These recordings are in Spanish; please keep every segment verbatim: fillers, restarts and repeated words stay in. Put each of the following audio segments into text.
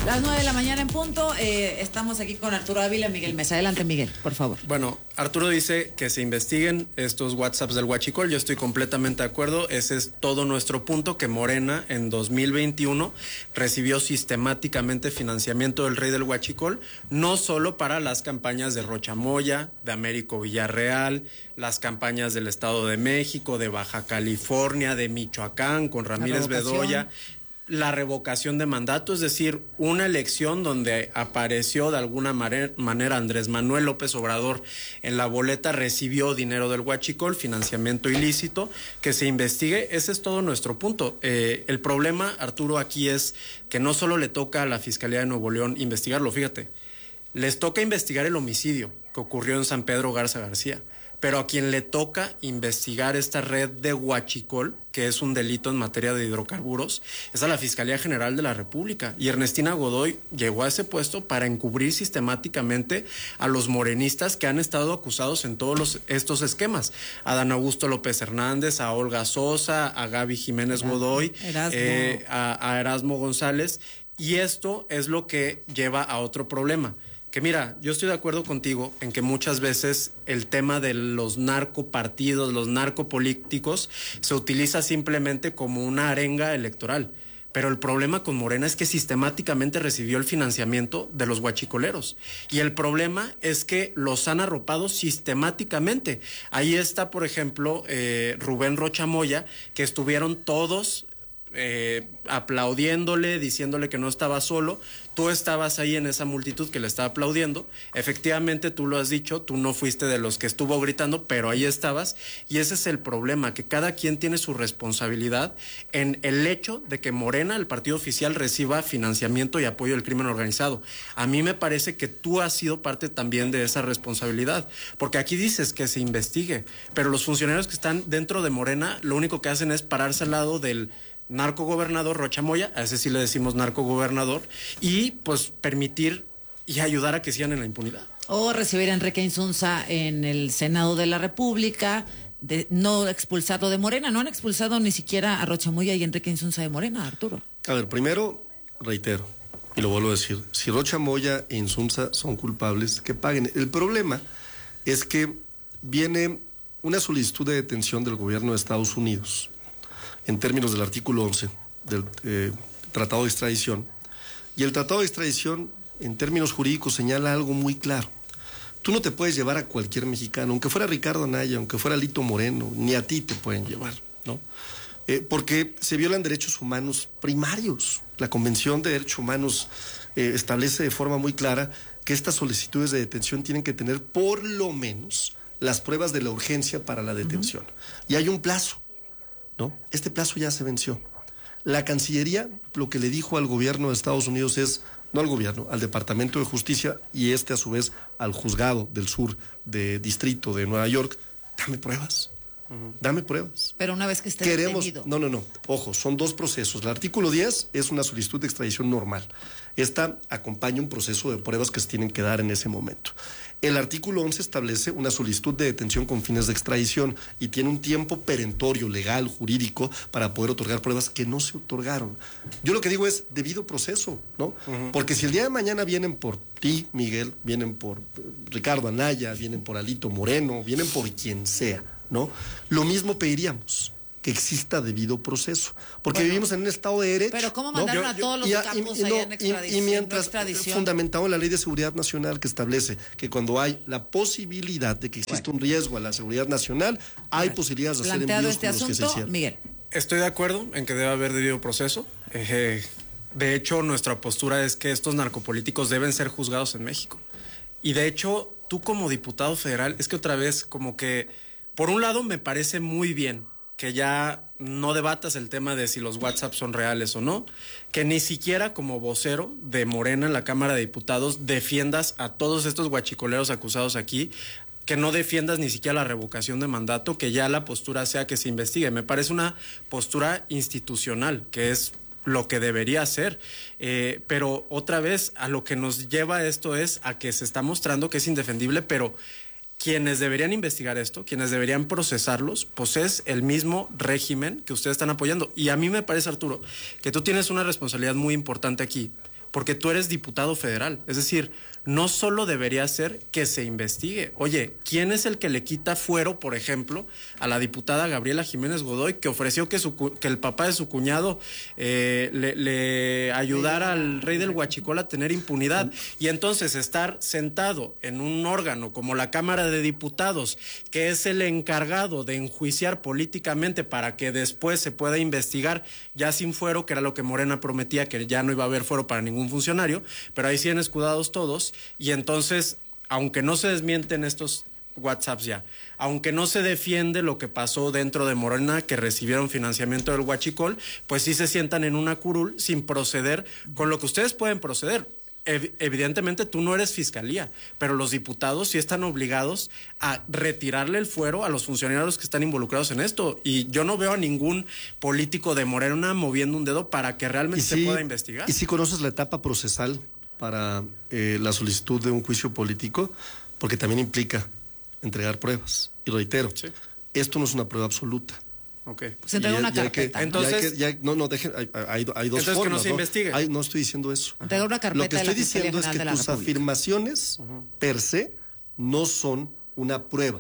Las nueve de la mañana en punto, eh, estamos aquí con Arturo Ávila, Miguel Mesa. Adelante, Miguel, por favor. Bueno, Arturo dice que se investiguen estos WhatsApps del huachicol. Yo estoy completamente de acuerdo. Ese es todo nuestro punto, que Morena en dos mil veintiuno recibió sistemáticamente financiamiento del rey del huachicol, no solo para las campañas de Rocha Moya, de Américo Villarreal, las campañas del Estado de México, de Baja California, de Michoacán, con Ramírez Bedoya, la revocación de mandato, es decir, una elección donde apareció de alguna manera Andrés Manuel López Obrador en la boleta, recibió dinero del huachicol, financiamiento ilícito, que se investigue. Ese es todo nuestro punto. Eh, el problema, Arturo, aquí es que no solo le toca a la Fiscalía de Nuevo León investigarlo, fíjate, les toca investigar el homicidio que ocurrió en San Pedro Garza García, pero a quien le toca investigar esta red de huachicol, que es un delito en materia de hidrocarburos, es a la Fiscalía General de la República. Y Ernestina Godoy llegó a ese puesto para encubrir sistemáticamente a los morenistas que han estado acusados en todos los, estos esquemas. A Dan Augusto López Hernández, a Olga Sosa, a Gaby Jiménez Erasmo, Godoy, Erasmo. Eh, a, a Erasmo González. Y esto es lo que lleva a otro problema. Que mira, yo estoy de acuerdo contigo en que muchas veces el tema de los narcopartidos, los narcopolíticos, se utiliza simplemente como una arenga electoral. Pero el problema con Morena es que sistemáticamente recibió el financiamiento de los huachicoleros. Y el problema es que los han arropado sistemáticamente. Ahí está, por ejemplo, eh, Rubén Rocha Moya, que estuvieron todos Eh, aplaudiéndole, diciéndole que no estaba solo. Tú estabas ahí en esa multitud que le estaba aplaudiendo. Efectivamente, tú lo has dicho, tú no fuiste de los que estuvo gritando, pero ahí estabas. Y ese es el problema, que cada quien tiene su responsabilidad en el hecho de que Morena, el partido oficial, reciba financiamiento y apoyo del crimen organizado. A mí me parece que tú has sido parte también de esa responsabilidad, porque aquí dices que se investigue, pero los funcionarios que están dentro de Morena lo único que hacen es pararse al lado del narcogobernador Rocha Moya, a ese sí le decimos narcogobernador, y pues permitir y ayudar a que sigan en la impunidad. O recibir a Enrique Insunza en el Senado de la República, de no expulsarlo de Morena. No han expulsado ni siquiera a Rocha Moya y Enrique Insunza de Morena, Arturo. A ver, primero, reitero, y lo vuelvo a decir, si Rocha Moya e Insunza son culpables, que paguen. El problema es que viene una solicitud de detención del gobierno de Estados Unidos, en términos del artículo once del eh, Tratado de Extradición. Y el Tratado de Extradición, en términos jurídicos, señala algo muy claro. Tú no te puedes llevar a cualquier mexicano, aunque fuera Ricardo Anaya, aunque fuera Lito Moreno, ni a ti te pueden llevar, ¿no? Eh, porque se violan derechos humanos primarios. La Convención de Derechos Humanos eh, establece de forma muy clara que estas solicitudes de detención tienen que tener por lo menos las pruebas de la urgencia para la detención. Uh-huh. Y hay un plazo, ¿no? Este plazo ya se venció. La Cancillería lo que le dijo al gobierno de Estados Unidos es, no al gobierno, al Departamento de Justicia, y este a su vez al juzgado del sur de distrito de Nueva York, dame pruebas, uh-huh. dame pruebas. Pero una vez que esté Queremos, detenido. No, no, no, ojo, son dos procesos. El artículo diez es una solicitud de extradición normal. Esta acompaña un proceso de pruebas que se tienen que dar en ese momento. El artículo once establece una solicitud de detención con fines de extradición y tiene un tiempo perentorio, legal, jurídico, para poder otorgar pruebas que no se otorgaron. Yo lo que digo es debido proceso, ¿no? Uh-huh. Porque si el día de mañana vienen por ti, Miguel, vienen por Ricardo Anaya, vienen por Alito Moreno, vienen por quien sea, ¿no? Lo mismo pediríamos, que exista debido proceso, porque bueno, vivimos en un estado de derecho. Pero ¿cómo mandaron, ¿no?, a todos los y, capos y, y, no, allá en extradición? Y, y mientras, fundamentado en la Ley de Seguridad Nacional, que establece que cuando hay la posibilidad de que exista bueno. un riesgo a la seguridad nacional, hay bueno. posibilidades de hacer envíos este como asunto, los que se hicieron. Miguel. Estoy de acuerdo en que debe haber debido proceso. Eh, de hecho, nuestra postura es que estos narcopolíticos deben ser juzgados en México. Y de hecho, tú como diputado federal, es que otra vez como que, por un lado me parece muy bien que ya no debatas el tema de si los WhatsApp son reales o no, que ni siquiera como vocero de Morena en la Cámara de Diputados defiendas a todos estos guachicoleros acusados aquí, que no defiendas ni siquiera la revocación de mandato, que ya la postura sea que se investigue. Me parece una postura institucional, que es lo que debería ser, eh, pero otra vez a lo que nos lleva esto es a que se está mostrando que es indefendible, pero quienes deberían investigar esto, quienes deberían procesarlos, pues es el mismo régimen que ustedes están apoyando. Y a mí me parece, Arturo, que tú tienes una responsabilidad muy importante aquí, porque tú eres diputado federal. Es decir, no solo debería ser que se investigue. Oye, ¿quién es el que le quita fuero, por ejemplo, a la diputada Gabriela Jiménez Godoy, que ofreció que, su, que el papá de su cuñado eh, le, le ayudara al rey del Huachicol a tener impunidad? Y entonces estar sentado en un órgano como la Cámara de Diputados, que es el encargado de enjuiciar políticamente para que después se pueda investigar ya sin fuero, que era lo que Morena prometía, que ya no iba a haber fuero para ningún funcionario, pero ahí siguen escudados todos. Y entonces, aunque no se desmienten estos WhatsApps ya, aunque no se defiende lo que pasó dentro de Morena, que recibieron financiamiento del Huachicol, pues sí se sientan en una curul sin proceder con lo que ustedes pueden proceder. Ev- evidentemente tú no eres fiscalía, pero los diputados sí están obligados a retirarle el fuero a los funcionarios que están involucrados en esto, y yo no veo a ningún político de Morena moviendo un dedo para que realmente si, se pueda investigar. Y si conoces la etapa procesal para eh, la solicitud de un juicio político, porque también implica entregar pruebas. Y reitero, sí. Esto no es una prueba absoluta. Okay. Se entrega una carpeta. Que, entonces, ya que, ya, no, no, dejen, hay, hay, hay dos entonces formas. que no se ¿no? investigue. Hay, no estoy diciendo eso. Entrega una carpeta. Lo que estoy diciendo es que tus República. afirmaciones uh-huh. per se no son una prueba.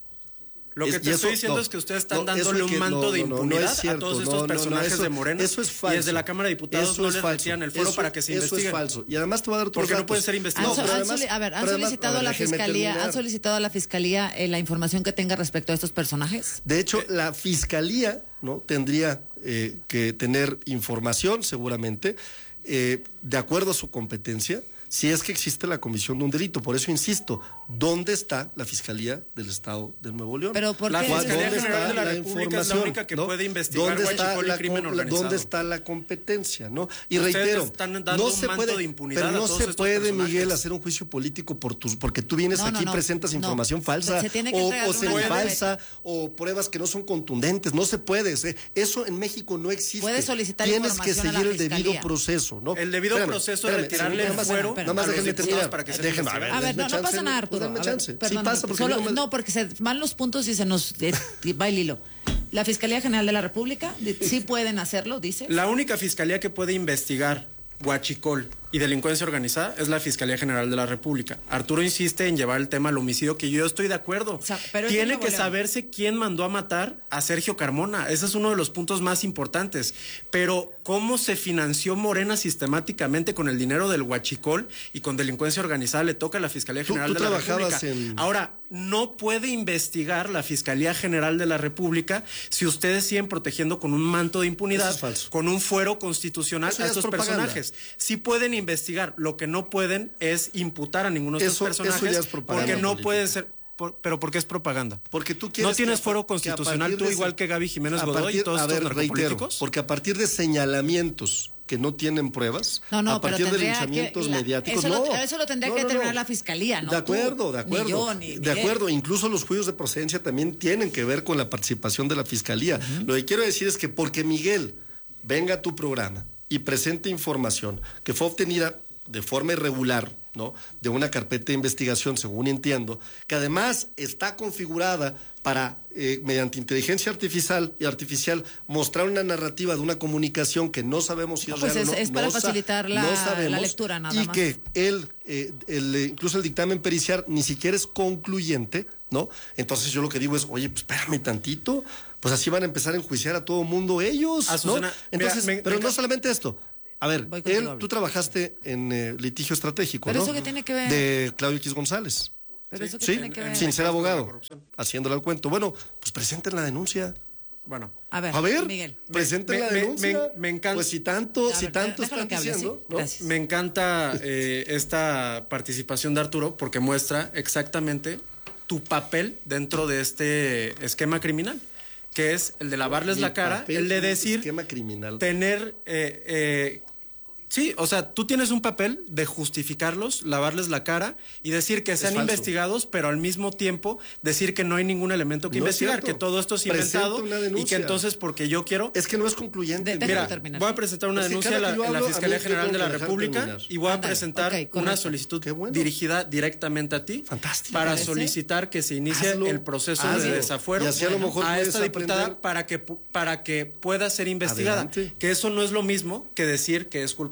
Lo que es, te estoy eso, diciendo no, es que ustedes están no, dándole un que, manto no, de no, impunidad no, no cierto, a todos estos no, personajes eso, de Morena. Eso es falso. Y desde la Cámara de Diputados eso no es les falso. retiran el foro eso, para que se eso investiguen. Eso es falso. Y además te voy a dar otros Porque datos. no pueden ser investigados. Han, No, han, además, a ver, ¿han además, solicitado a ver, a la fiscalía, terminar. ¿han solicitado a la fiscalía eh, la información que tenga respecto a estos personajes? De hecho, la fiscalía no tendría eh, que tener información, seguramente, eh, de acuerdo a su competencia, si es que existe la comisión de un delito. Por eso insisto, ¿dónde está la Fiscalía del Estado de Nuevo León? Pero ¿por la qué? Fiscalía ¿Dónde General está de la, la República es la única que ¿no? puede investigar huachicol y crimen organizado. ¿Dónde está la competencia? ¿no? Y Ustedes reitero, están dando no un se manto puede, de impunidad pero a no todos se estos puede, personajes. Miguel, hacer un juicio político por tus, porque tú vienes No, no, aquí y no, presentas no. información falsa Se tiene que o, entregar o una semifalsa o pruebas que no son contundentes. No se puede. ¿eh? Eso en México no existe. Puede solicitar Tienes que información a la seguir el debido fiscalía. proceso. ¿no? El debido Espérame, proceso es espérame, retirarle nada el más- fuero nada más a los déjenme diputados terminar. para que se Déjenme, investiguen. A ver, denme no, no chance, pasa nada, pues Arturo. denme A ver, chance. Sí perdón, pasa, porque solo- yo no me- no, porque se van los puntos y se nos eh, va el hilo. La Fiscalía General de la República, di- sí pueden hacerlo, dice. La única fiscalía que puede investigar huachicol y delincuencia organizada es la Fiscalía General de la República. Arturo insiste en llevar el tema al homicidio, que yo estoy de acuerdo. O sea, pero es Tiene en que Nuevo León. saberse quién mandó a matar a Sergio Carmona. Ese es uno de los puntos más importantes. Pero cómo se financió Morena sistemáticamente con el dinero del huachicol y con delincuencia organizada le toca a la Fiscalía Tú- General tú de la trabajabas República. en- Ahora, no puede investigar la Fiscalía General de la República si ustedes siguen protegiendo con un manto de impunidad, Eso es falso. con un fuero constitucional Eso a ya es estos propaganda. personajes. Sí pueden investigar, lo que no pueden es imputar a ninguno de estos Eso- personajes eso ya es propaganda porque no política. pueden ser, por- pero porque es propaganda. Porque tú quieres ¿No tienes que a- fuero que a constitucional partir tú de igual ese- que Gaby Jiménez a Godoy partir- y todos a estos ver, narcopolíticos? reitero, porque a partir de señalamientos que no tienen pruebas, No, no, a pero partir de tendría linchamientos que- la- mediáticos, eso lo- no. eso lo tendría No, que no, determinar no. la fiscalía, no De tú, acuerdo, de ni acuerdo. yo, ni de Miguel. acuerdo, incluso los juicios de procedencia también tienen que ver con la participación de la fiscalía. Uh-huh. Lo que quiero decir es que porque Miguel venga a tu programa y presente información que fue obtenida de forma irregular, ¿no? De una carpeta de investigación, según entiendo, que además está configurada para, eh, mediante inteligencia artificial y artificial, mostrar una narrativa de una comunicación que no sabemos si es Pues real es- o no. es para no sa- facilitar la- no sabemos, la lectura, nada y más. que el, eh, el, eh, incluso el dictamen pericial ni siquiera es concluyente, ¿no? Entonces yo lo que digo es, oye, pues espérame tantito, pues así van a empezar a enjuiciar a todo mundo ellos, ¿no? Azucena, Entonces, mira, me- pero me no ca- solamente esto. A ver, Voy contigo, él, Abel. tú trabajaste en eh, litigio estratégico, ¿Pero ¿no? eso qué tiene que ver? De Claudio X González. Pero eso qué Sí, tiene que ver. sin ser La abogado, corrupción. haciéndole al cuento. Bueno, pues presenten la denuncia. Bueno, A ver, A ver, Miguel. presenten Me- la me- denuncia. me- me encanta- Pues si tanto, A si ver, tanto déjalo están que hable, diciendo, sí, ¿no? gracias. me encanta eh, esta participación de Arturo porque muestra exactamente tu papel dentro de este esquema criminal, que es el de lavarles Mi la cara, papel el de en un decir, esquema criminal. tener, eh, eh, sí, o sea, tú tienes un papel de justificarlos, lavarles la cara y decir que sean falso. investigados, pero al mismo tiempo decir que no hay ningún elemento que No es investigar, cierto. que todo esto es Presenta inventado una y denuncia. que entonces porque yo quiero... Es que no es concluyente. De- déjalo Mira, terminar. voy a presentar una Es que denuncia cada en la, que yo en la hablo, a Fiscalía mí yo General tengo de que la dejar República terminar. y voy a Ándale, presentar ok, correcto. una solicitud Qué bueno. dirigida directamente a ti Fantástico. para ¿Parece? solicitar que se inicie Hazlo, el proceso hazlo. de desafuero Y así a lo mejor a puedes esta diputada aprender. para que pu- para que pueda ser investigada, Adelante. que eso no es lo mismo que decir que es culpable.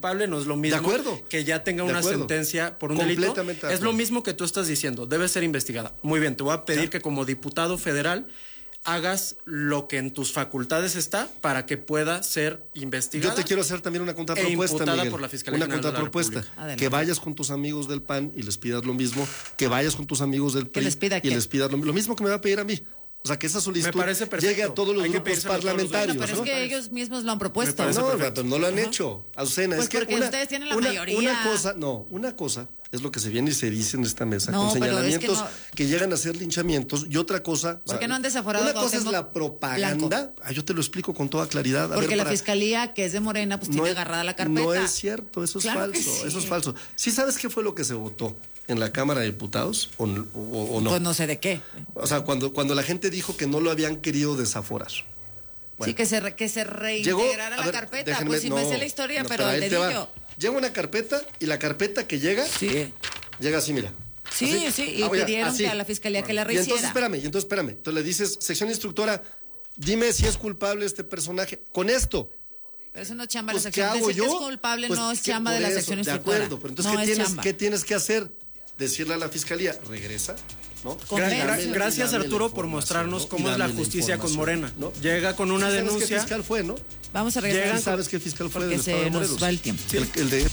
culpable no es lo mismo de acuerdo, que ya tenga de una acuerdo. sentencia por un delito. Es lo mismo que tú estás diciendo, debe ser investigada. Muy bien, te voy a pedir ¿Ya? que como diputado federal hagas lo que en tus facultades está para que pueda ser investigada. Yo te quiero hacer también una contrapropuesta, e Miguel, por la Fiscalía una General contrapropuesta, de la que vayas con tus amigos del P A N y les pidas lo mismo, que vayas con tus amigos del P R I les pida y qué? les pidas lo, lo mismo que me va a pedir a mí. O sea, que esa solicitud llegue a todos los Hay grupos parlamentarios. Pero ¿no? es que ellos mismos lo han propuesto. No, pero no lo han Ajá. hecho. Azucena, pues es que porque una, ustedes tienen la una, mayoría. Una cosa, no, una cosa es lo que se viene y se dice en esta mesa, no, con señalamientos es que, no, que llegan a ser linchamientos, y otra cosa... ¿Por qué o sea, no han desaforado? Una cosa es la propaganda, ah, yo te lo explico con toda claridad. A porque ver, la para, fiscalía, que es de Morena, pues no tiene es, agarrada la carpeta. No es cierto, eso es claro falso, sí. eso es falso. ¿Sí sabes qué fue lo que se votó en la Cámara de Diputados o, o, o no? Pues no sé de qué. O sea, cuando, cuando la gente dijo que no lo habían querido desaforar. Bueno, sí, que se, re, que se reintegrara la ver, carpeta. Déjenme, pues si no, me sé la historia, no, pero el dedillo. Llega una carpeta y la carpeta que llega, sí. llega así, mira. Sí, así. sí, y ah, pidieron así. que a la fiscalía que la rehiciera. Y entonces, espérame, y entonces, espérame. Entonces le dices, sección instructora, dime si es culpable este personaje. Con esto. Pero eso no es chamba pues, de la sección. ¿qué hago Decir yo? que es culpable pues, no es chamba de la eso, sección de instructora. De acuerdo, pero entonces, no ¿qué, tienes, chamba. ¿qué tienes que hacer? Decirle a la fiscalía, regresa. ¿No? Gracias, gracias Arturo por mostrarnos ¿no? cómo es la justicia con Morena. ¿no? Llega con una ¿Sí denuncia. ¿Sabes qué fiscal fue, no? Vamos a regresar. Llegan, ¿sabes qué fiscal fue? Porque se nos va el tiempo. Sí. El, el de...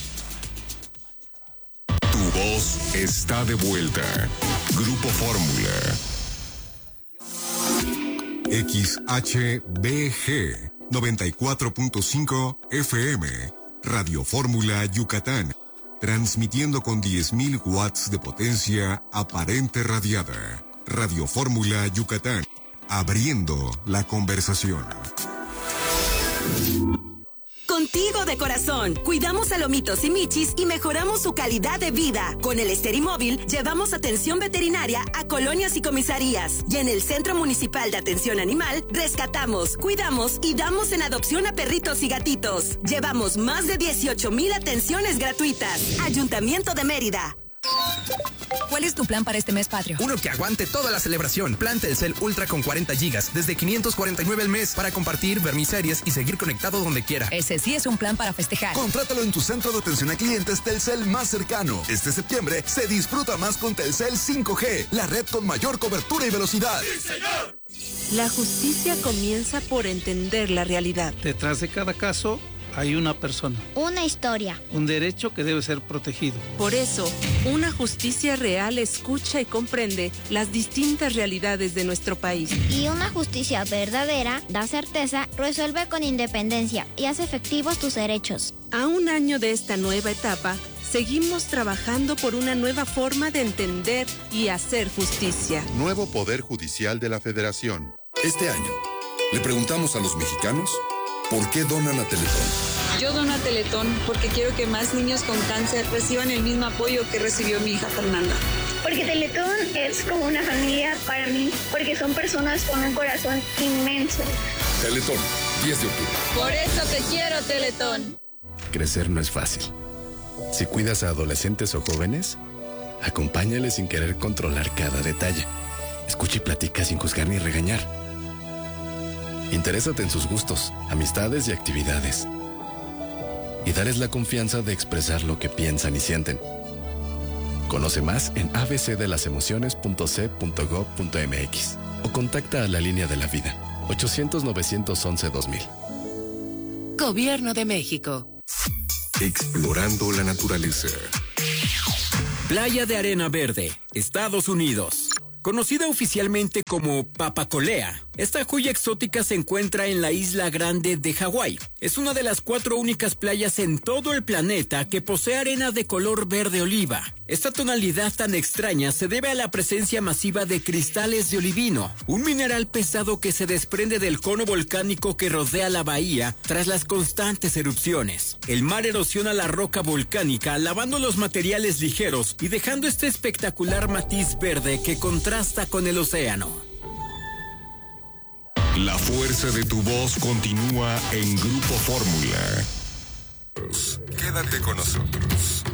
Tu voz está de vuelta. Grupo Fórmula. X H B G noventa y cuatro punto cinco F M. Radio Fórmula Yucatán. Transmitiendo con diez mil watts de potencia aparente radiada. Radio Fórmula Yucatán. Abriendo la conversación. Contigo de corazón, cuidamos a lomitos y michis y mejoramos su calidad de vida. Con el Esterimóvil llevamos atención veterinaria a colonias y comisarías. Y en el Centro Municipal de Atención Animal, rescatamos, cuidamos y damos en adopción a perritos y gatitos. Llevamos más de dieciocho mil atenciones gratuitas. Ayuntamiento de Mérida. ¿Cuál es tu plan para este mes patrio? Uno que aguante toda la celebración. Plan Telcel Ultra con cuarenta gigas, desde quinientos cuarenta y nueve al mes, para compartir, ver mis series y seguir conectado donde quiera. Ese sí es un plan para festejar. Contrátalo en tu centro de atención a clientes Telcel más cercano. Este septiembre se disfruta más con Telcel cinco G, la red con mayor cobertura y velocidad. ¡Sí, señor! La justicia comienza por entender la realidad. Detrás de cada caso hay una persona. Una historia. Un derecho que debe ser protegido. Por eso, una justicia real escucha y comprende las distintas realidades de nuestro país. Y una justicia verdadera da certeza, resuelve con independencia y hace efectivos tus derechos. A un año de esta nueva etapa, seguimos trabajando por una nueva forma de entender y hacer justicia. Nuevo Poder Judicial de la Federación. Este año, le preguntamos a los mexicanos ¿por qué donan a Teletón? Yo dono a Teletón porque quiero que más niños con cáncer reciban el mismo apoyo que recibió mi hija Fernanda. Porque Teletón es como una familia para mí, porque son personas con un corazón inmenso. Teletón, diez de octubre. Por eso te quiero, Teletón. Crecer no es fácil. Si cuidas a adolescentes o jóvenes, acompáñales sin querer controlar cada detalle. Escucha y platica sin juzgar ni regañar. Interésate en sus gustos, amistades y actividades. Y dales la confianza de expresar lo que piensan y sienten. Conoce más en a b c de las emociones punto c punto gob punto m x o contacta a la línea de la vida ochocientos, novecientos once, dos mil. Gobierno de México. Explorando la naturaleza. Playa de Arena Verde, Estados Unidos. Conocida oficialmente como Papacolea, esta joya exótica se encuentra en la Isla Grande de Hawái. Es una de las cuatro únicas playas en todo el planeta que posee arena de color verde oliva. Esta tonalidad tan extraña se debe a la presencia masiva de cristales de olivino, un mineral pesado que se desprende del cono volcánico que rodea la bahía tras las constantes erupciones. El mar erosiona la roca volcánica, lavando los materiales ligeros y dejando este espectacular matiz verde que contrasta con el océano. La fuerza de tu voz continúa en Grupo Fórmula. Quédate con nosotros.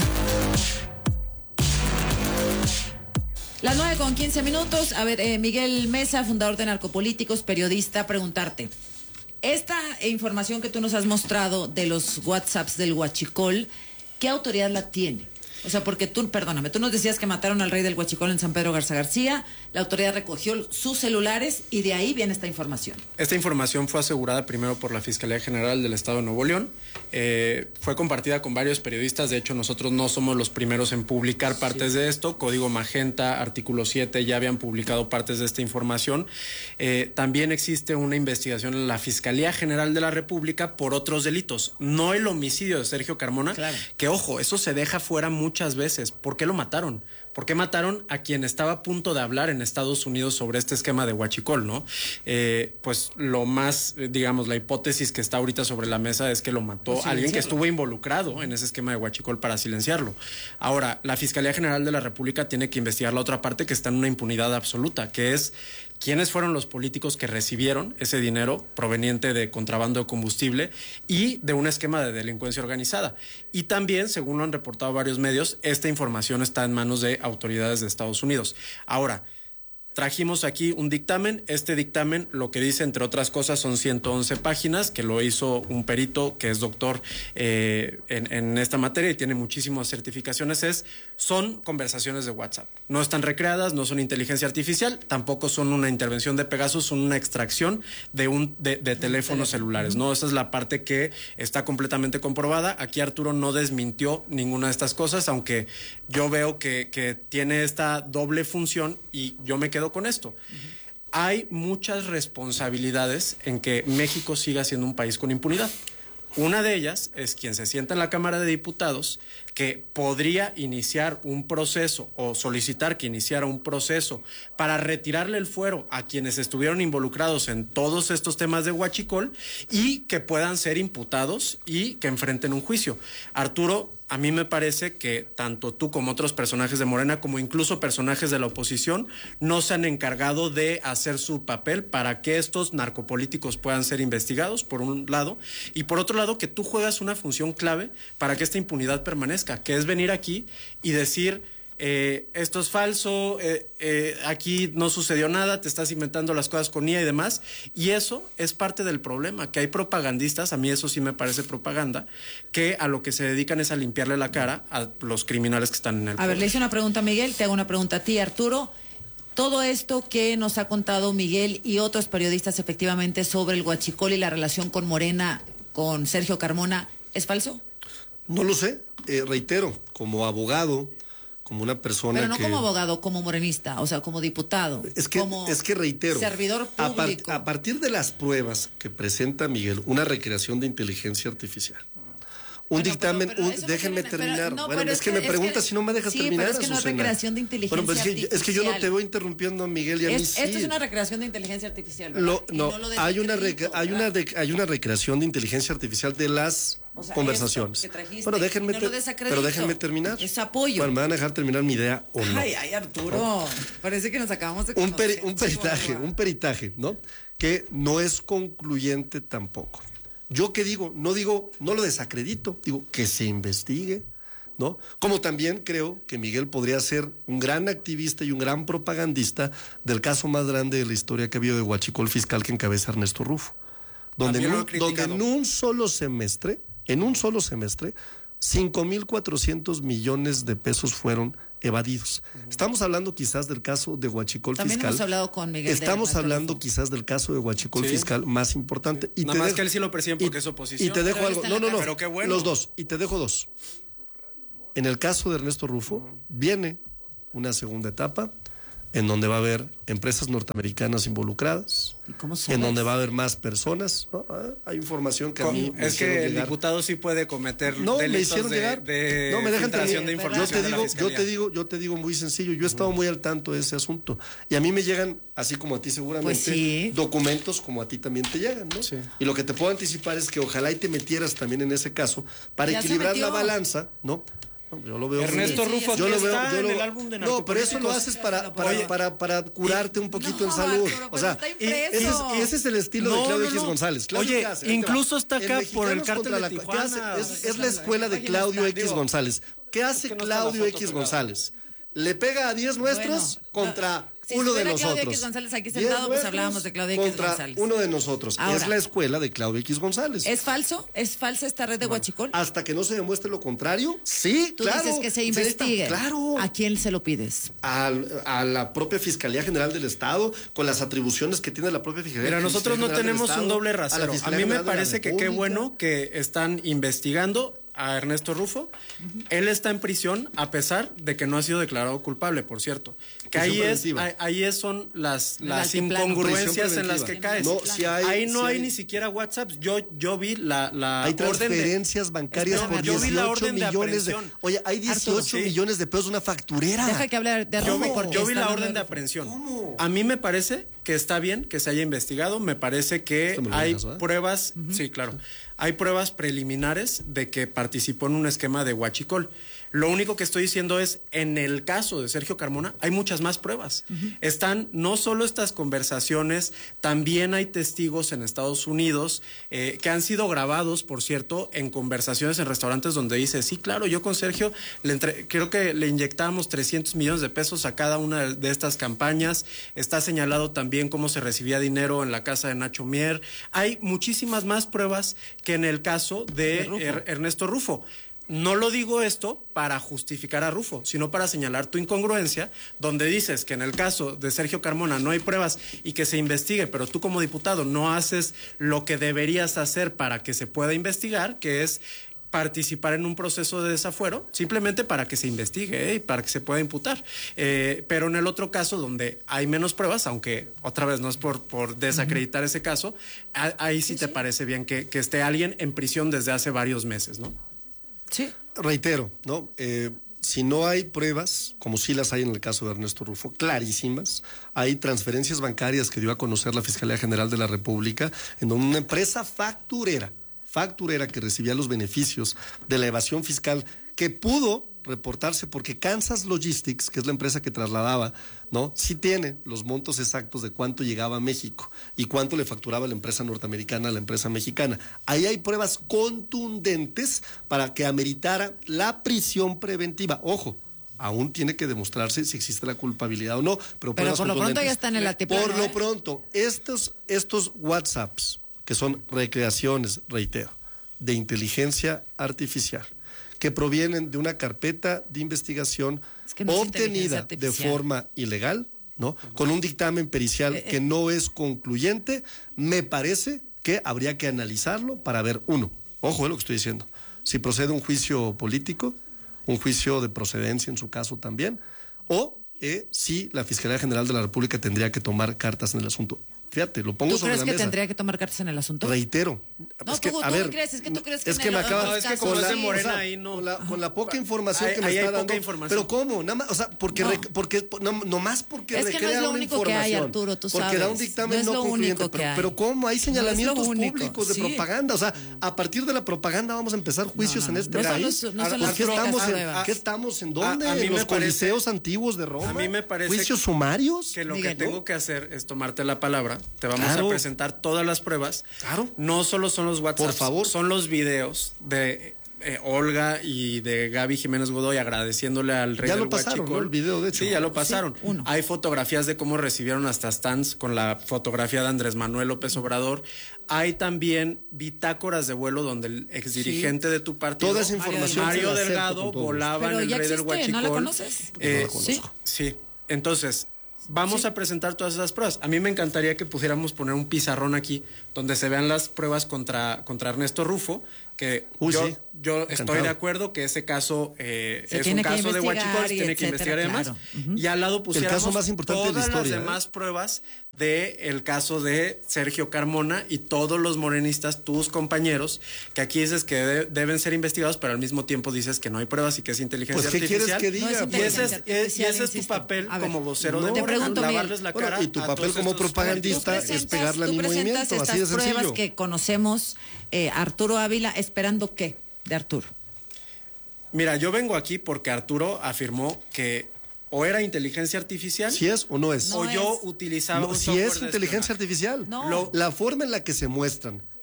Las nueve con quince minutos. A ver, eh, Miguel Mesa, fundador de Narcopolíticos, periodista, preguntarte. Esta información que tú nos has mostrado de los WhatsApps del Huachicol, ¿qué autoridad la tiene? O sea, porque tú, perdóname, tú nos decías que mataron al rey del Huachicol en San Pedro Garza García, la autoridad recogió sus celulares y de ahí viene esta información. Esta información fue asegurada primero por la Fiscalía General del Estado de Nuevo León, eh, fue compartida con varios periodistas, de hecho nosotros no somos los primeros en publicar partes sí. de esto, Código Magenta, Artículo siete ya habían publicado partes de esta información, eh, también existe una investigación en la Fiscalía General de la República por otros delitos, no el homicidio de Sergio Carmona, claro. que ojo, eso se deja fuera muy muchas veces. ¿Por qué lo mataron? ¿Por qué mataron a quien estaba a punto de hablar en Estados Unidos sobre este esquema de Huachicol, no? Eh, pues lo más, digamos, la hipótesis que está ahorita sobre la mesa es que lo mató alguien que estuvo involucrado en ese esquema de Huachicol para silenciarlo. Ahora, la Fiscalía General de la República tiene que investigar la otra parte que está en una impunidad absoluta, que es quiénes fueron los políticos que recibieron ese dinero proveniente de contrabando de combustible y de un esquema de delincuencia organizada. Y también, según lo han reportado varios medios, esta información está en manos de autoridades de Estados Unidos. Ahora, trajimos aquí un dictamen. Este dictamen lo que dice, entre otras cosas, son ciento once páginas, que lo hizo un perito que es doctor eh, en, en esta materia y tiene muchísimas certificaciones. Es, son conversaciones de WhatsApp. No están recreadas, no son inteligencia artificial, tampoco son una intervención de Pegasus, son una extracción de, un, de, de teléfonos celulares, ¿no? Esa es la parte que está completamente comprobada. Aquí Arturo no desmintió ninguna de estas cosas, aunque yo veo que, que tiene esta doble función y yo me quedo con esto. Uh-huh. Hay muchas responsabilidades en que México siga siendo un país con impunidad. Una de ellas es quien se sienta en la Cámara de Diputados que podría iniciar un proceso o solicitar que iniciara un proceso para retirarle el fuero a quienes estuvieron involucrados en todos estos temas de Huachicol y que puedan ser imputados y que enfrenten un juicio. Arturo, a mí me parece que tanto tú como otros personajes de Morena, como incluso personajes de la oposición, no se han encargado de hacer su papel para que estos narcopolíticos puedan ser investigados, por un lado, y por otro lado, que tú juegas una función clave para que esta impunidad permanezca, que es venir aquí y decir, eh, esto es falso, eh, eh, aquí no sucedió nada, te estás inventando las cosas con I A y demás, y eso es parte del problema, que hay propagandistas, a mí eso sí me parece propaganda, que a lo que se dedican es a limpiarle la cara a los criminales que están en el A poder. ver, le hice una pregunta a Miguel, te hago una pregunta a ti, Arturo. Todo esto que nos ha contado Miguel y otros periodistas efectivamente sobre el Huachicol y la relación con Morena, con Sergio Carmona, ¿es falso? No lo sé, eh, reitero, como abogado, como una persona Pero no que... como abogado, como morenista, o sea, como diputado. Es que, como es que reitero, servidor público. A, par, a partir de las pruebas que presenta Miguel, una recreación de inteligencia artificial, un bueno, dictamen, pero, pero un, déjenme no tiene, terminar. Pero, no, bueno, es, es que, que me preguntas si no me dejas sí, terminar. Pero es que no es recreación de inteligencia bueno, pues artificial. Es que, es que yo no te voy interrumpiendo a Miguel y a es, mí sí. Esto es una recreación de inteligencia artificial, ¿verdad? Lo, no, no lo hay, una rec, hay, una de, hay una recreación de inteligencia artificial de las o sea, conversaciones. Que trajiste, bueno, déjenme no ter, pero déjenme terminar. Es apoyo. Bueno, me van a dejar terminar mi idea o no. Ay, ay, Arturo. ¿No? Parece que nos acabamos de conocer. Un, peri, un peritaje, un peritaje, ¿no? Que no es concluyente tampoco. Yo qué digo, no digo, no lo desacredito, digo que se investigue, ¿no? Como también creo que Miguel podría ser un gran activista y un gran propagandista del caso más grande de la historia que ha habido de Huachicol fiscal que encabeza Ernesto Rufo. Donde en, un, donde en un solo semestre, en un solo semestre, cinco mil cuatrocientos millones de pesos fueron evadidos. Uh-huh. Estamos hablando quizás del caso de Huachicol También fiscal. Hemos hablado con Miguel Estamos de hablando Rufo. quizás del caso de Huachicol sí. fiscal más importante. Y Nada te más dejo, que él sí lo persigue porque y, es oposición. Y te dejo algo. No, no, no. Pero qué bueno. Los dos. Y te dejo dos. En el caso de Ernesto Rufo, uh-huh. viene una segunda etapa en donde va a haber empresas norteamericanas involucradas, en donde va a haber más personas, ¿no? Ah, hay información que a mí me es que el llegar. diputado sí puede cometer no, delitos me hicieron de, llegar. de no me dejan filtración de información. Yo te de digo, la yo te digo, yo te digo muy sencillo. Yo he estado muy al tanto de ese asunto y a mí me llegan, así como a ti seguramente, pues sí. documentos como a ti también te llegan, ¿no? Sí. Y lo que te puedo anticipar es que ojalá y te metieras también en ese caso para ya equilibrar la balanza, ¿no? No, yo lo veo Ernesto muy, Rufo yo lo veo, está yo lo, en el álbum de no, pero eso lo haces para para, Oye, para, para curarte un poquito no, en salud. Arturo, o sea, ese es, ese es el estilo no, de Claudio no, X González. Claudio Oye, hace, incluso está acá por el cártel de la, Tijuana. Hace, es, es la escuela de Claudio X González. ¿Qué hace Claudio X González? Le pega a diez nuestros bueno, contra Si uno de estuviera nosotros. Claudio X González aquí diez sentado, pues nuestros hablábamos de Claudio X contra González. uno de nosotros. Ahora, es la escuela de Claudio X González. ¿Es falso? ¿Es falsa esta red de huachicol? Hasta que no se demuestre lo contrario, sí, Tú claro. dices que se Sí, investigue. claro. ¿A quién se lo pides? A, a la propia Fiscalía General del Estado, con las atribuciones que tiene la propia Fiscalía. Mira, nosotros no General del tenemos Estado, un doble a la rasero. A, Fiscalía mí me General de la parece que qué República. bueno que están investigando a Ernesto Rufo. Uh-huh. Él está en prisión a pesar de que no ha sido declarado culpable, por cierto. Que ahí es, ahí, ahí es son las, las incongruencias en las que caes. No, si hay, ahí no si hay, hay ni siquiera WhatsApp. Yo, yo vi la, la hay orden transferencias de, bancarias no, por yo vi la orden millones de, de Oye, hay dieciocho Arturo, millones sí. de pesos, una facturera. Deja que hable de Yo Rufo. vi, yo vi la orden de Rufo. aprehensión. ¿Cómo? A mí me parece que está bien que se haya investigado. Me parece que hay dejas, ¿eh? pruebas. Uh-huh. Sí, claro. Hay pruebas preliminares de que participó en un esquema de huachicol. Lo único que estoy diciendo es, en el caso de Sergio Carmona, hay muchas más pruebas. Uh-huh. Están no solo estas conversaciones, también hay testigos en Estados Unidos eh, que han sido grabados, por cierto, en conversaciones en restaurantes donde dice, sí, claro, yo con Sergio le entre, creo que le inyectamos trescientos millones de pesos a cada una de estas campañas. Está señalado también cómo se recibía dinero en la casa de Nacho Mier. Hay muchísimas más pruebas que en el caso de, de Rufo. Er, Ernesto Rufo. No lo digo esto para justificar a Rufo, sino para señalar tu incongruencia, donde dices que en el caso de Sergio Carmona no hay pruebas y que se investigue, pero tú como diputado no haces lo que deberías hacer para que se pueda investigar, que es participar en un proceso de desafuero, simplemente para que se investigue, ¿eh? Y para que se pueda imputar. Eh, pero en el otro caso, donde hay menos pruebas, aunque otra vez no es por, por desacreditar uh-huh. ese caso, a, ahí sí, sí te sí. parece bien que, que esté alguien en prisión desde hace varios meses, ¿no? Sí. Reitero, ¿no? Eh, si no hay pruebas, como sí las hay en el caso de Ernesto Rufo, clarísimas, hay transferencias bancarias que dio a conocer la Fiscalía General de la República, en donde una empresa facturera, facturera que recibía los beneficios de la evasión fiscal, que pudo reportarse porque Kansas Logistics, que es la empresa que trasladaba, ¿no? Sí tiene los montos exactos de cuánto llegaba a México y cuánto le facturaba la empresa norteamericana a la empresa mexicana. Ahí hay pruebas contundentes para que ameritara la prisión preventiva. Ojo, aún tiene que demostrarse si existe la culpabilidad o no, pero, pero por lo pronto ya está en el altiplano. Por ¿eh? lo pronto, estos, estos WhatsApps, que son recreaciones, reitero, de inteligencia artificial, que provienen de una carpeta de investigación es que no obtenida de forma ilegal, ¿no? Con un dictamen pericial eh, eh. que no es concluyente, me parece que habría que analizarlo para ver, uno, ojo es lo que estoy diciendo, si procede un juicio político, un juicio de procedencia en su caso también, o eh, si la Fiscalía General de la República tendría que tomar cartas en el asunto. Fíjate, lo pongo sobre la mesa. ¿Tú crees que tendría que tomar cartas en el asunto? Reitero. No, es que, tú, a tú ver, no crees, es que tú crees que... Es que me acaba... No, es que como es de Morena, o sea, ahí no... Con la, con la poca información hay, que me hay está hay dando... Poca información. Pero ¿cómo? Nada más, o sea, porque... No, re, porque, no, no más porque es que no es lo único que hay, Arturo, tú sabes. Porque da un dictamen no, no concluyente. Pero, pero ¿cómo? Hay señalamientos no públicos de sí. propaganda. O sea, a partir de la propaganda vamos a empezar juicios no, no, en este no país. No son ¿Por qué estamos en, ¿Qué estamos en dónde? En los coliseos antiguos de Roma. A mí me parece... ¿Juicios sumarios? Que lo que tengo que hacer es tomarte la palabra. Te vamos a presentar todas las pruebas. Claro. No solo son los WhatsApp, por favor, son los videos de eh, Olga y de Gaby Jiménez Godoy agradeciéndole al rey ya del lo pasaron, Huachicol. ¿no? El video, de hecho. Sí, ya lo pasaron. Sí, uno. Hay fotografías de cómo recibieron hasta stands con la fotografía de Andrés Manuel López Obrador. Hay también bitácoras de vuelo donde el exdirigente sí. de tu partido, toda esa información Mario Delgado, volaba en el rey existe, del Huachicol. ¿No la conoces? Eh, no la sí, sí. Entonces, vamos sí. a presentar todas esas pruebas. A mí me encantaría que pudiéramos poner un pizarrón aquí donde se vean las pruebas contra, contra Ernesto Rufo, que Uy, yo, sí. yo estoy de acuerdo que ese caso eh, es un que caso de Huachicol, se tiene que investigar y demás. Claro. Uh-huh. Y al lado pusiéramos el caso más importante todas de la historia, las demás ¿eh? pruebas del de caso de Sergio Carmona y todos los morenistas, tus compañeros, que aquí dices que de, deben ser investigados, pero al mismo tiempo dices que no hay pruebas y que es inteligencia pues, ¿qué artificial. ¿Quieres que diga? No es y ese es, es, y ese es tu papel como vocero no, de Morena, lavarles la cara. Bueno, y tu papel como propagandista es pegarle a mi movimiento, así de sencillo. Pruebas que conocemos, eh, Arturo Ávila, ¿esperando qué de Arturo? Mira, yo vengo aquí porque Arturo afirmó que o era inteligencia artificial. ¿Si es o no es? O no yo es. utilizaba no, un si software es inteligencia artificial. No. Lo, la forma en la que se muestran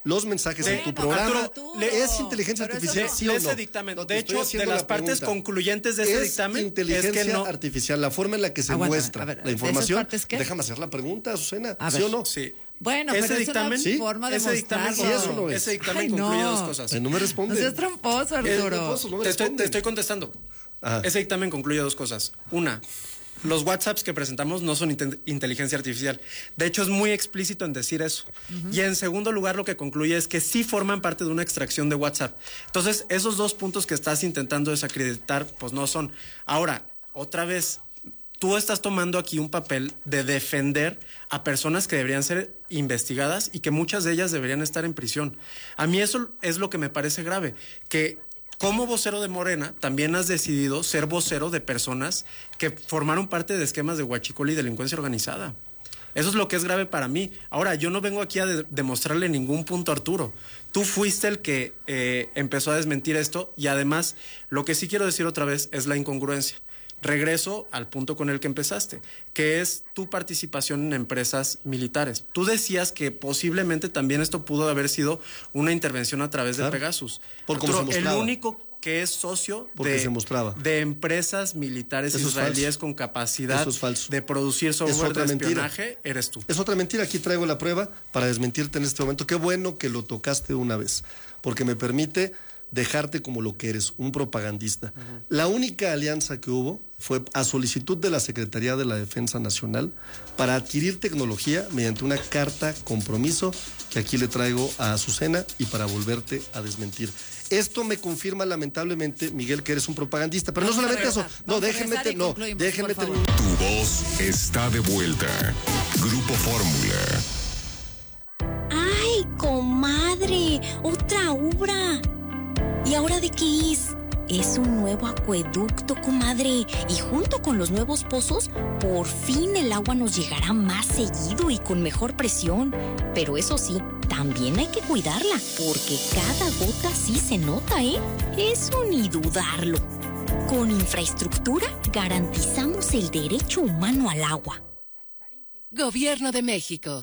los mensajes de, en tu programa. Arturo, le, ¿Es inteligencia artificial? No, sí o no? Ese dictamen. No, de hecho, de las partes concluyentes de ese ¿Es dictamen inteligencia es que no... artificial, la forma en la que se Aguántame, muestra a ver, la información. ¿esas partes Déjame hacer la pregunta, Azucena. A ¿Sí ver. o no? Sí. Bueno, ese pero dictamen, es una ¿sí? forma de ese dictamen, mostrarlo. Sí, eso no es. ese dictamen Ay, concluye no. dos cosas. Ay, no me responde. No seas tramposo, Arturo. tramposo, no me te, estoy, responde. te estoy contestando. Ajá. Ese dictamen concluye dos cosas. Una, los WhatsApps que presentamos no son inte- inteligencia artificial. De hecho, es muy explícito en decir eso. Uh-huh. Y en segundo lugar, lo que concluye es que sí forman parte de una extracción de WhatsApp. Entonces, esos dos puntos que estás intentando desacreditar, pues no son. Ahora, otra vez, tú estás tomando aquí un papel de defender a personas que deberían ser investigadas y que muchas de ellas deberían estar en prisión. A mí eso es lo que me parece grave, que como vocero de Morena también has decidido ser vocero de personas que formaron parte de esquemas de huachicol y delincuencia organizada. Eso es lo que es grave para mí. Ahora, yo no vengo aquí a de- demostrarle ningún punto a Arturo. Tú fuiste el que eh, empezó a desmentir esto y además, lo que sí quiero decir otra vez es la incongruencia. Regreso al punto con el que empezaste, que es tu participación en empresas militares. Tú decías que posiblemente también esto pudo haber sido una intervención a través Claro. de Pegasus. Por cómo se Arturo, el mostraba. único que es socio Porque de, se mostraba. de empresas militares Eso es israelíes falso. con capacidad Eso es falso. de producir Es software otra de mentira. espionaje, eres tú. Es otra mentira. Aquí traigo la prueba para desmentirte en este momento. Qué bueno que lo tocaste una vez, porque me permite dejarte como lo que eres, un propagandista. Uh-huh. La única alianza que hubo fue a solicitud de la Secretaría de la Defensa Nacional para adquirir tecnología mediante una carta compromiso que aquí le traigo a Azucena y para volverte a desmentir. Esto me confirma lamentablemente, Miguel, que eres un propagandista, pero Vamos no solamente eso. No, déjenme, te, no, déjenme terminar. Tu voz está de vuelta. Grupo Fórmula. ¡Ay, comadre! ¡Otra obra! ¿Y ahora de qué es? Es un nuevo acueducto, comadre. Y junto con los nuevos pozos, por fin el agua nos llegará más seguido y con mejor presión. Pero eso sí, también hay que cuidarla, porque cada gota sí se nota, ¿eh? Eso ni dudarlo. Con infraestructura garantizamos el derecho humano al agua. Gobierno de México.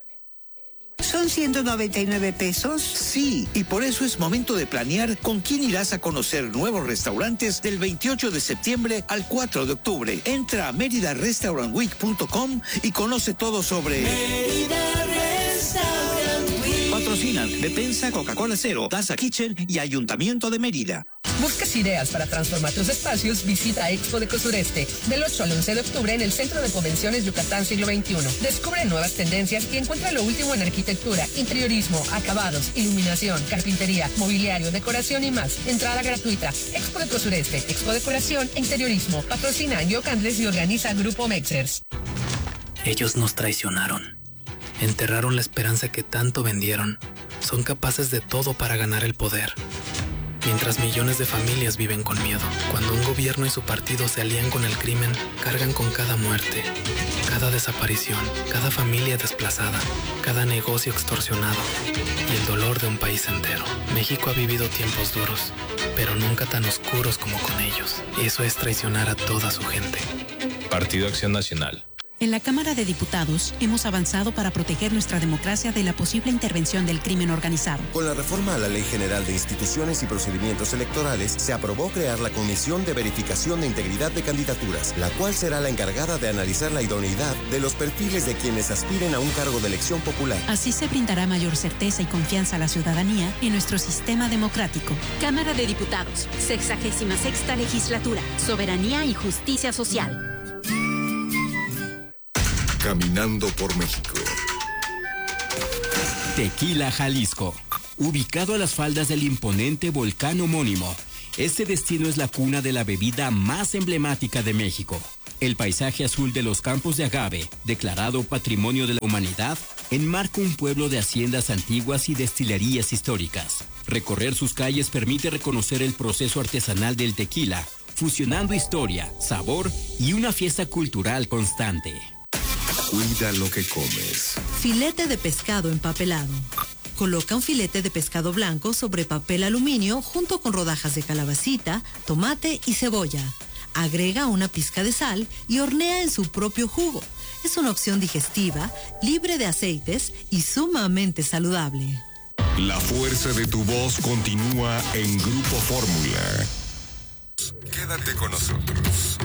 ¿Son ciento noventa y nueve pesos? Sí, y por eso es momento de planear con quién irás a conocer nuevos restaurantes del veintiocho de septiembre al cuatro de octubre. Entra a mérida restaurant week punto com y conoce todo sobre... Mérida Restaurant Week. Patrocinan Defensa, Coca-Cola Cero, Daza Kitchen y Ayuntamiento de Mérida. ¿Buscas ideas para transformar tus espacios? Visita Expo de Cosureste del ocho al once de octubre en el Centro de Convenciones Yucatán Siglo veintiuno. Descubre nuevas tendencias y encuentra lo último en arquitectura, interiorismo, acabados, iluminación, carpintería, mobiliario, decoración y más. Entrada gratuita. Expo de Cosureste, Expo Decoración e Interiorismo. Patrocina Yocandles y organiza Grupo Mexers. Ellos nos traicionaron. Enterraron la esperanza que tanto vendieron. Son capaces de todo para ganar el poder. Mientras millones de familias viven con miedo, cuando un gobierno y su partido se alían con el crimen, cargan con cada muerte, cada desaparición, cada familia desplazada, cada negocio extorsionado y el dolor de un país entero. México ha vivido tiempos duros, pero nunca tan oscuros como con ellos. Eso es traicionar a toda su gente. Partido Acción Nacional. En la Cámara de Diputados hemos avanzado para proteger nuestra democracia de la posible intervención del crimen organizado. Con la reforma a la Ley General de Instituciones y Procedimientos Electorales, se aprobó crear la Comisión de Verificación de Integridad de Candidaturas, la cual será la encargada de analizar la idoneidad de los perfiles de quienes aspiren a un cargo de elección popular. Así se brindará mayor certeza y confianza a la ciudadanía en nuestro sistema democrático. Cámara de Diputados, sexagésima sexta legislatura, Soberanía y Justicia Social. Caminando por México. Tequila, Jalisco. Ubicado a las faldas del imponente volcán homónimo, este destino es la cuna de la bebida más emblemática de México. El paisaje azul de los campos de agave, declarado Patrimonio de la Humanidad, enmarca un pueblo de haciendas antiguas y destilerías históricas. Recorrer sus calles permite reconocer el proceso artesanal del tequila, fusionando historia, sabor y una fiesta cultural constante. Cuida lo que comes. Filete de pescado empapelado. Coloca un filete de pescado blanco sobre papel aluminio junto con rodajas de calabacita, tomate y cebolla. Agrega una pizca de sal y hornea en su propio jugo. Es una opción digestiva, libre de aceites y sumamente saludable. La fuerza de tu voz continúa en Grupo Fórmula. Quédate con nosotros.